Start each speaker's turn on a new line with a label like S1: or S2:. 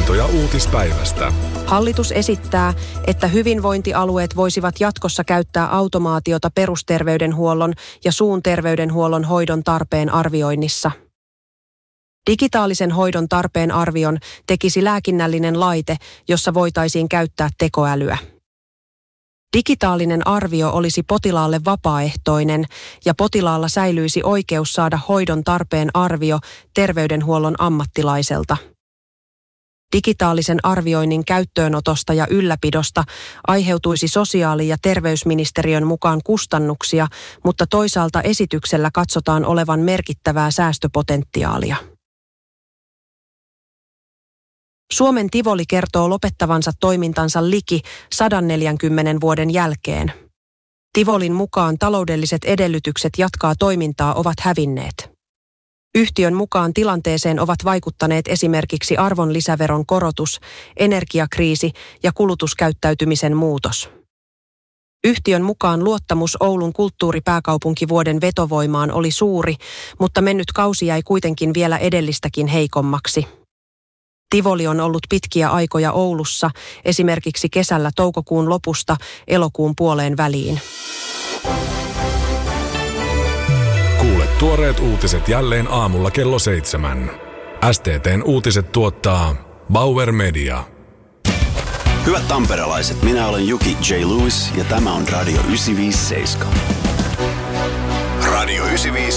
S1: havaintoja uutispäivästä.
S2: Hallitus esittää, että hyvinvointialueet voisivat jatkossa käyttää automaatiota perusterveydenhuollon ja suun terveydenhuollon hoidon tarpeen arvioinnissa. Digitaalisen hoidon tarpeen arvion tekisi lääkinnällinen laite, jossa voitaisiin käyttää tekoälyä. Digitaalinen arvio olisi potilaalle vapaaehtoinen ja potilaalla säilyisi oikeus saada hoidon tarpeen arvio terveydenhuollon ammattilaiselta. Digitaalisen arvioinnin käyttöönotosta ja ylläpidosta aiheutuisi sosiaali- ja terveysministeriön mukaan kustannuksia, mutta toisaalta esityksellä katsotaan olevan merkittävää säästöpotentiaalia. Suomen Tivoli kertoo lopettavansa toimintansa liki 140 vuoden jälkeen. Tivolin mukaan taloudelliset edellytykset jatkaa toimintaa ovat hävinneet. Yhtiön mukaan tilanteeseen ovat vaikuttaneet esimerkiksi arvonlisäveron korotus, energiakriisi ja kulutuskäyttäytymisen muutos. Yhtiön mukaan luottamus Oulun kulttuuripääkaupunkivuoden vetovoimaan oli suuri, mutta mennyt kausi jäi kuitenkin vielä edellistäkin heikommaksi. Tivoli on ollut pitkiä aikoja Oulussa, esimerkiksi kesällä toukokuun lopusta elokuun puoleen väliin.
S1: Kuule tuoreet uutiset jälleen aamulla kello 7. STT:n uutiset tuottaa Bauer Media.
S3: Hyvät tamperelaiset, minä olen Juki J. Lewis ja tämä on Radio 957. Radio 957.